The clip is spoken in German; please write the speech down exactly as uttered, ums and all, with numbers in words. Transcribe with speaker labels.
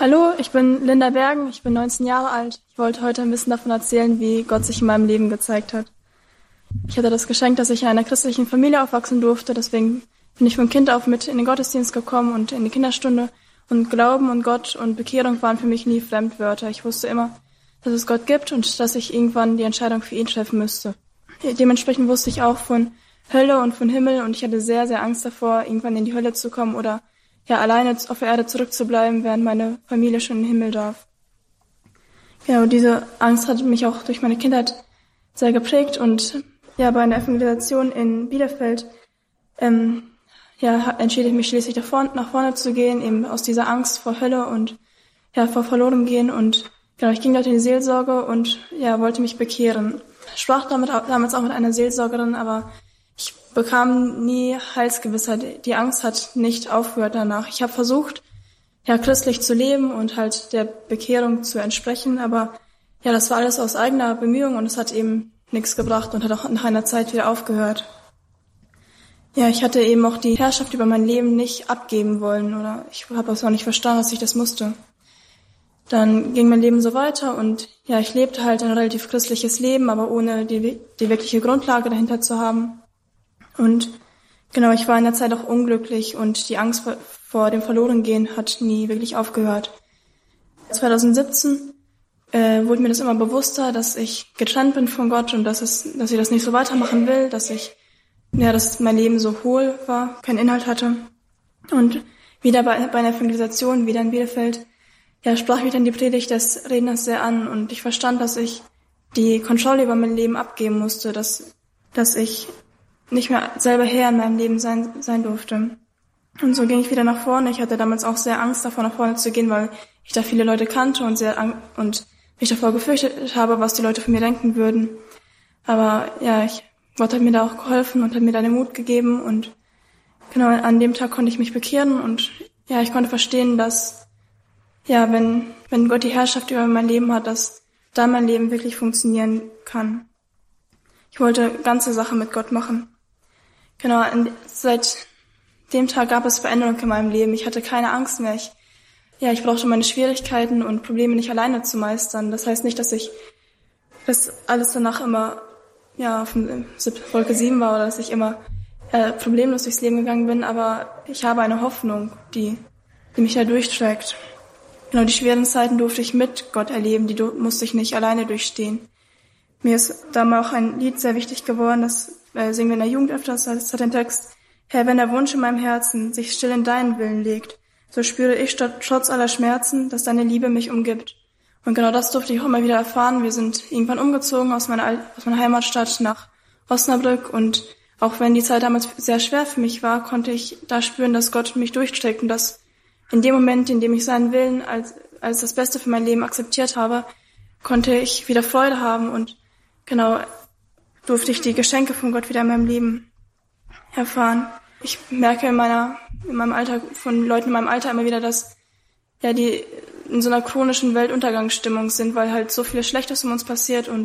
Speaker 1: Hallo, ich bin Linda Bergen, ich bin neunzehn Jahre alt. Ich wollte heute ein bisschen davon erzählen, wie Gott sich in meinem Leben gezeigt hat. Ich hatte das Geschenk, dass ich in einer christlichen Familie aufwachsen durfte, deswegen bin ich von Kind auf mit in den Gottesdienst gekommen und in die Kinderstunde. Und Glauben und Gott und Bekehrung waren für mich nie Fremdwörter. Ich wusste immer, dass es Gott gibt und dass ich irgendwann die Entscheidung für ihn treffen müsste. Dementsprechend wusste ich auch von Hölle und von Himmel und ich hatte sehr, sehr Angst davor, irgendwann in die Hölle zu kommen oder ja alleine auf der Erde zurückzubleiben, während meine Familie schon in den Himmel darf. Genau, diese Angst hat mich auch durch meine Kindheit sehr geprägt und ja, bei einer Evangelisation in Bielefeld ähm, ja, entschied ich mich schließlich nach vorne, nach vorne zu gehen, eben aus dieser Angst vor Hölle und ja, vor verloren gehen und genau, ich ging dort in die Seelsorge und ja, wollte mich bekehren. Ich sprach damit, damals auch mit einer Seelsorgerin, aber ich bekam nie Heilsgewissheit. Die Angst hat nicht aufgehört danach. Ich habe versucht, ja, christlich zu leben und halt der Bekehrung zu entsprechen, aber ja, das war alles aus eigener Bemühung und es hat eben nichts gebracht und hat auch nach einer Zeit wieder aufgehört. Ja, ich hatte eben auch die Herrschaft über mein Leben nicht abgeben wollen oder ich habe es auch nicht verstanden, dass ich das musste. Dann ging mein Leben so weiter und ja, ich lebte halt ein relativ christliches Leben, aber ohne die, die wirkliche Grundlage dahinter zu haben. Und genau, ich war in der Zeit auch unglücklich und die Angst vor dem Verlorengehen hat nie wirklich aufgehört. zwanzig siebzehn äh, wurde mir das immer bewusster, dass ich getrennt bin von Gott und dass es, dass ich das nicht so weitermachen will, dass ich ja, dass mein Leben so hohl war, keinen Inhalt hatte. Und wieder bei, bei einer Evangelisation, wieder in Bielefeld, ja, sprach mich dann die Predigt des Redners sehr an und ich verstand, dass ich die Kontrolle über mein Leben abgeben musste, dass, dass ich nicht mehr selber Herr in meinem Leben sein, sein durfte. Und so ging ich wieder nach vorne. Ich hatte damals auch sehr Angst davor, nach vorne zu gehen, weil ich da viele Leute kannte und sehr, und mich davor gefürchtet habe, was die Leute von mir denken würden. Aber ja, ich, Gott hat mir da auch geholfen und hat mir da den Mut gegeben und genau an dem Tag konnte ich mich bekehren und ja, ich konnte verstehen, dass ja, wenn wenn Gott die Herrschaft über mein Leben hat, dass da mein Leben wirklich funktionieren kann. Ich wollte ganze Sache mit Gott machen. Genau, seit dem Tag gab es Veränderung in meinem Leben. Ich hatte keine Angst mehr. Ich, ja, ich brauchte meine Schwierigkeiten und Probleme nicht alleine zu meistern. Das heißt nicht, dass ich das alles danach immer ja, auf Wolke sieben war oder dass ich immer äh, problemlos durchs Leben gegangen bin, aber ich habe eine Hoffnung, die, die mich da durchträgt. Genau, die schweren Zeiten durfte ich mit Gott erleben, die musste ich nicht alleine durchstehen. Mir ist damals auch ein Lied sehr wichtig geworden, das äh, singen wir in der Jugend öfters, das hat den Text: Herr, wenn der Wunsch in meinem Herzen sich still in deinen Willen legt, so spüre ich trotz aller Schmerzen, dass deine Liebe mich umgibt. Und genau das durfte ich auch immer wieder erfahren. Wir sind irgendwann umgezogen aus meiner, aus meiner Heimatstadt nach Osnabrück und auch wenn die Zeit damals sehr schwer für mich war, konnte ich da spüren, dass Gott mich durchträgt und dass in dem Moment, in dem ich seinen Willen als, als das Beste für mein Leben akzeptiert habe, konnte ich wieder Freude haben und genau durfte ich die Geschenke von Gott wieder in meinem Leben erfahren. Ich merke in meiner, in meinem Alter, von Leuten in meinem Alter immer wieder, dass ja die in so einer chronischen Weltuntergangsstimmung sind, weil halt so viel Schlechtes um uns passiert und